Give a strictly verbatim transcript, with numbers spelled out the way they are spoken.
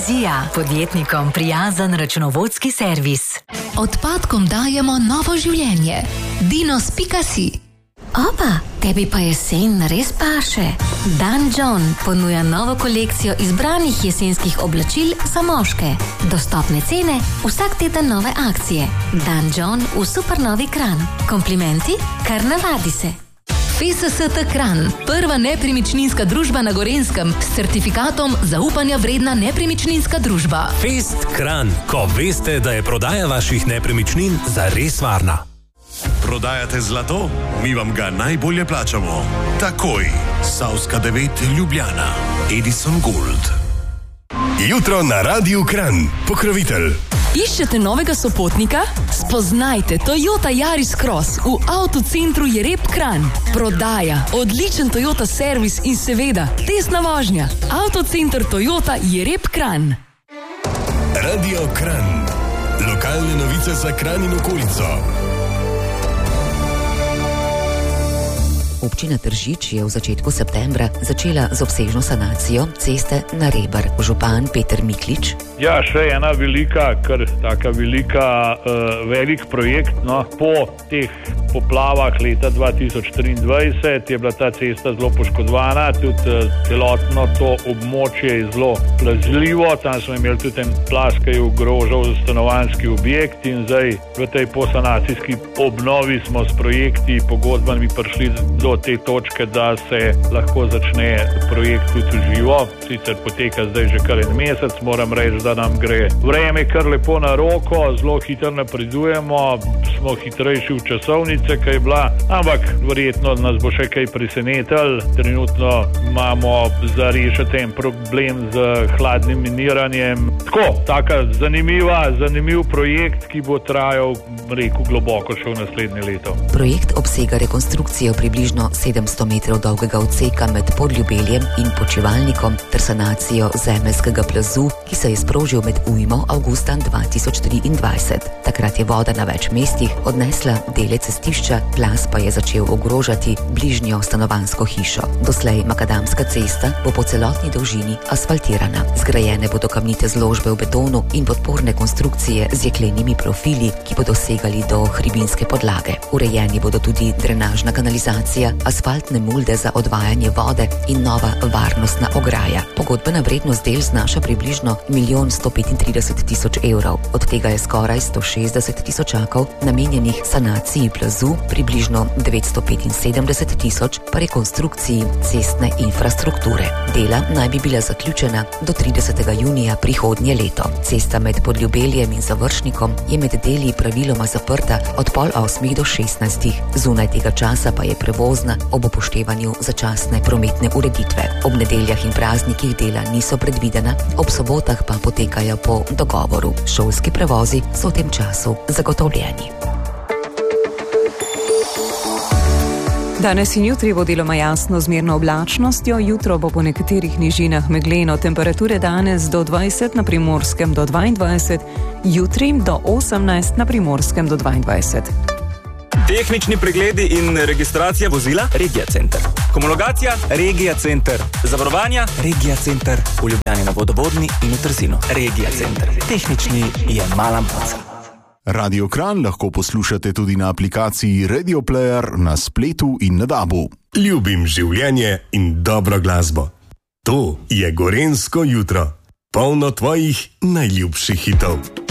Vizija, podjetnikom prijazen računovodski servis. Odpadkom dajemo novo življenje. Dinos pika si. Opa, tebi pa jesen res paše. Dan John ponuja novo kolekcijo izbranih jesenskih oblačil za moške. Dostopne cene, vsak teden nove akcije. Dan John v supernovi Kranj. Komplimenti? Kar navadi se. F S S T Kranj, prva nepremičninska družba na Gorenjskem s certifikatom zaupanja vredna nepremičninska družba. Fest Kranj, ko veste, da je prodaja vaših nepremičnin zares varna. Prodajate zlato? Mi vam ga najbolje plačamo. Takoj. Savska devet Ljubljana. Edison Gold. Jutro na Radiu Kranj. Pokrovitelj. Iščete novega sopotnika? Spoznajte Toyota Yaris Cross v avtocentru Jereb Kranj. Prodaja, odličen Toyota servis in seveda testna vožnja. Avtocenter Toyota Jereb Kranj. Radio Kranj. Lokalne novice za Kranj in okolico. Občina Tržič je v začetku septembra začela z obsežno sanacijo ceste na Rebar. Župan Peter Miklič. Ja, še ena velika, kar taka velika, uh, velik projekt. No. Po teh poplavah leta dva tisoč triindvajset je bila ta cesta zelo poškodovana, tudi uh, celotno to območje je zelo plazljivo, tam smo imeli tudi en plaz, ki je ogrožal stanovanjski objekt in zdaj v tej posanacijski obnovi smo s projekti, pogodbami prišli do te točke, da se lahko začne projekt tudi živo. Sicer poteka zdaj že kar en mesec, moram reči, da nam gre vreme kar lepo na roko, zelo hitro napredujemo, smo hitrejši v časovnice, kaj je bila, ampak verjetno nas bo še kaj presenetil. Trenutno imamo za rešiti en problem z hladnim miniranjem. Tako, taka zanimiva, zanimiv projekt, ki bo trajal, rekel, globoko še v naslednje leto. Projekt obsega rekonstrukcijo približno sedemsto metrov dolgega odseka med Podljubeljem in Počivalnikom ter sanacijo zemeljskega plazu, ki se je sprožil med ujmo avgusta dva tisoč triindvajset. Takrat je voda na več mestih odnesla dele cestišča, plaz pa je začel ogrožati bližnjo stanovanjsko hišo. Doslej makadamska cesta bo po celotni dolžini asfaltirana. Zgrajene bodo kamnite zložbe v betonu in podporne konstrukcije z jeklenimi profili, ki bodo segali do hribinske podlage. Urejeni bodo tudi drenažna kanalizacija, asfaltne mulde za odvajanje vode in nova varnostna ograja. Pogodbena vrednost del znaša približno milijon sto petintrideset tisoč evrov. Od tega je skoraj sto šestdeset tisočakov namenjenih sanaciji plazu, približno devetsto petinsedemdeset tisoč pa rekonstrukciji cestne infrastrukture. Dela naj bi bila zaključena do tridesetega junija prihodnje leto. Cesta med Podljubeljem in Završnikom je med deli praviloma zaprta od pol osmih do šestnajstih. Zunaj tega časa pa je prevozna ob upoštevanju začasne prometne ureditve. Ob nedeljah in praznikih dela niso predvidena, ob sobotah pa potekajo po dogovoru. Šolski prevozi so v tem času zagotovljeni. Danes in jutri bo deloma jasno z mirno oblačnostjo, jutro bo po nekaterih nižinah megleno, temperature danes do dvajset, na Primorskem do dvaindvajset, jutri do osemnajst, na Primorskem do dvaindvajset. Tehnični pregledi in registracija vozila Regija Center. Homologacija Regija Center. Zavarovanja Regija Center. V Ljubljani na Vodovodni in v Trzinu. Regija Center. Tehnični je mala moca. Radio Kranj lahko poslušate tudi na aplikaciji Radio Player na spletu in na dabu. Ljubim življenje in dobro glasbo. To je Gorenjsko jutro. Polno tvojih najljubših hitov.